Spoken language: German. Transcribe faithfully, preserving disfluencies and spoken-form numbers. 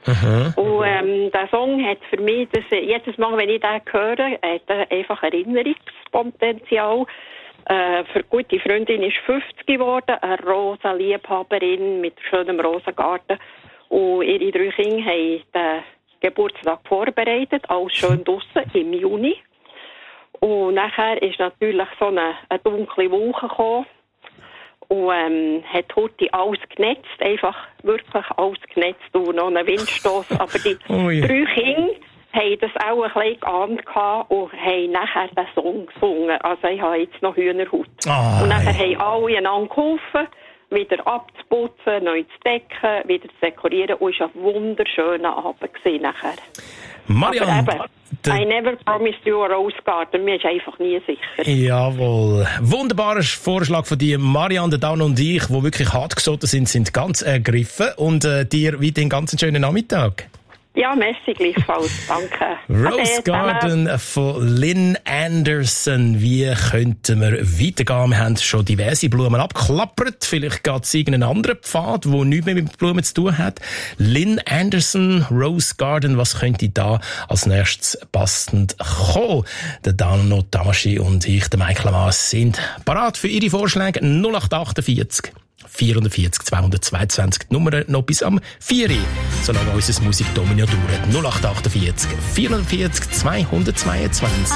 Mhm. Und ähm, der Song hat für mich, das, jedes Mal, wenn ich den höre, hat er einfach Erinnerungspotenzial. Äh, für gute Freundin ist fünfzig geworden, eine rosa Liebhaberin mit schönem Rosengarten. Und ihre drei Kinder haben den Geburtstag vorbereitet, alles schön draussen im Juni. Und nachher ist natürlich so eine, eine dunkle Wolke gekommen und ähm, hat heute alles genetzt, einfach wirklich alles genetzt und noch einen Windstoss. Aber die oh ja. drei Kinder haben das auch ein bisschen geahnt und haben nachher den Song gesungen. Also ich habe jetzt noch Hühnerhaut. Oh, und nachher hey. haben alle einander geholfen, wieder abzuputzen, neu zu decken, wieder zu dekorieren. Und es war ein wunderschöner Abend gewesen nachher. Marianne, Aber eben, I never promised you a rose garden. Mir ist einfach nie sicher. Jawohl. Wunderbarer Vorschlag von dir, Marianne, der Dan und ich, die wirklich hart gesotten sind, sind ganz ergriffen. Und äh, dir weiterhin einen ganz schönen Nachmittag. Ja, merci gleichfalls. Danke. Rose Garden von Lynn Anderson. Wie könnten wir weitergehen? Wir haben schon diverse Blumen abgeklappert. Vielleicht geht es irgendeinen anderen Pfad, der nichts mehr mit Blumen zu tun hat. Lynn Anderson, Rose Garden. Was könnte da als nächstes passend kommen? Der Dano Tamaschi und ich, der Michael Maas, sind parat für Ihre Vorschläge. null acht achtundvierzig vierundvierzig zweihundertzweiundzwanzig, die Nummer noch bis am vier Uhr, solange unser Musikdomino dauert. null acht achtundvierzig vierundvierzig zweihundertzweiundzwanzig.